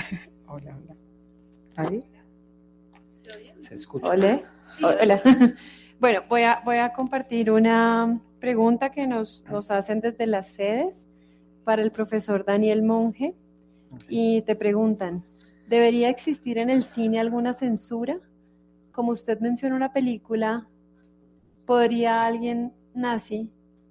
Hola, hola. ¿Ahí? ¿Se oye? Se escucha. Hola. Sí, Hola. Bueno, voy a compartir una pregunta que nos hacen desde las sedes para el profesor Daniel Monge y te preguntan, ¿debería existir en el cine alguna censura? Como usted menciona una película, ¿podría alguien nazi,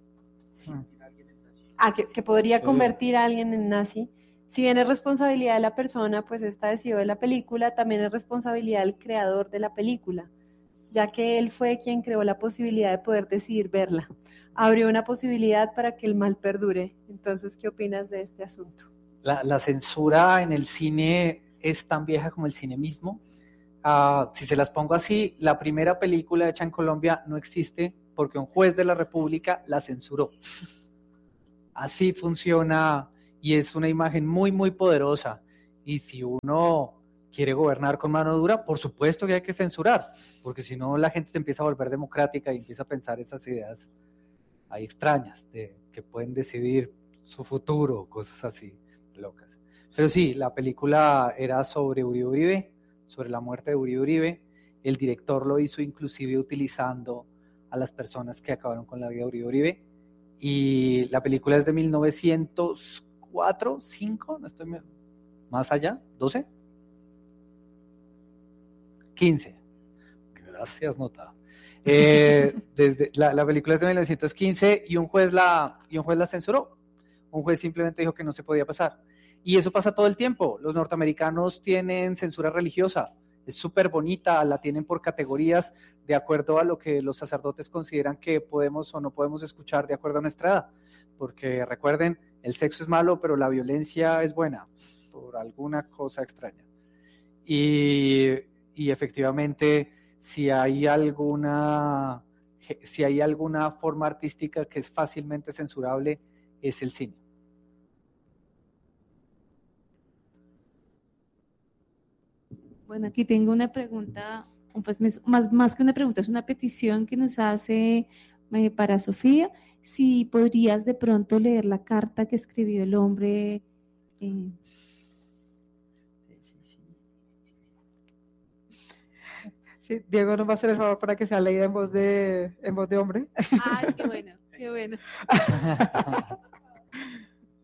que podría convertir a alguien en nazi? Si bien es responsabilidad de la persona, pues esta decidió de la película, también es responsabilidad del creador de la película, ya que él fue quien creó la posibilidad de poder decidir verla. Abrió una posibilidad para que el mal perdure. Entonces, ¿qué opinas de este asunto? La censura en el cine es tan vieja como el cine mismo. Si se las pongo así, la primera película hecha en Colombia no existe porque un juez de la República la censuró. Así funciona y es una imagen muy, muy poderosa. Y si uno quiere gobernar con mano dura, por supuesto que hay que censurar, porque si no la gente se empieza a volver democrática y empieza a pensar esas ideas ahí extrañas de que pueden decidir su futuro, cosas así locas. Pero sí, la película era sobre Uribe Uribe, sobre la muerte de Uribe Uribe. El director lo hizo inclusive utilizando a las personas que acabaron con la vida de Uribe Uribe. Y la película es de 1904, 5, no estoy más allá, 12, 15. Gracias, nota. Desde la película es de 1915 y un juez la censuró. Un juez simplemente dijo que no se podía pasar. Y eso pasa todo el tiempo. Los norteamericanos tienen censura religiosa. Es súper bonita, la tienen por categorías de acuerdo a lo que los sacerdotes consideran que podemos o no podemos escuchar de acuerdo a nuestra edad. Porque recuerden, el sexo es malo, pero la violencia es buena, por alguna cosa extraña. Y efectivamente, si hay alguna forma artística que es fácilmente censurable, es el cine. Bueno, aquí tengo una pregunta, pues más que una pregunta, es una petición que nos hace para Sofía. Si podrías de pronto leer la carta que escribió el hombre. Sí, Diego nos va a hacer el favor para que sea leída en voz de hombre. Ay, qué bueno, qué bueno.